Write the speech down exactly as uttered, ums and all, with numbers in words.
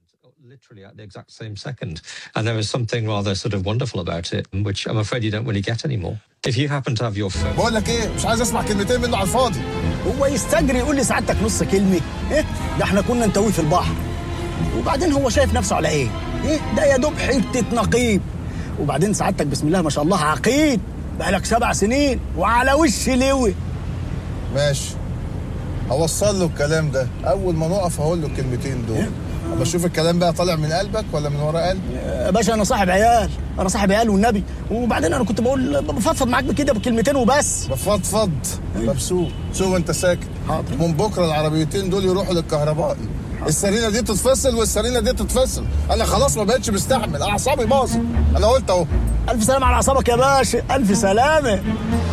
literally at the exact same second. And there is something rather sort of wonderful about it, which I'm afraid you don't really get anymore. If you happen to have your phone. بقول لك ايه، مش عايز اسمع كلمتين منه على الفاضي. هو يستجري يقول لي سعادتك نص كلمه؟ ايه ده احنا كنا نتويه في البحر. وبعدين هو شايف نفسه على ايه؟ ايه ده يا دوب حته نقيب. وبعدين سعادتك بسم الله ما شاء الله عقيد، بقالك سبع سنين وعلى وش لوي. ماشي، هوصل له الكلام ده، اول ما نقف هقول له الكلمتين دول. إيه؟ اما اشوف الكلام بقى طالع من قلبك ولا من ورا قلبي. يا باشا انا صاحب عيال، انا صاحب عيال والنبي. وبعدين انا كنت بقول بفضفض معاك بكده بكلمتين وبس. بفضفض مبسوط. سوق انت ساكت. حاضر. من بكره العربيتين دول يروحوا للكهربائي. السرينه دي تتفصل والسرينه دي تتفصل. انا خلاص ما بقتش مستحمل، اعصابي باظت. انا قلت اهو. الف سلامه على اعصابك يا باشا، الف سلامه.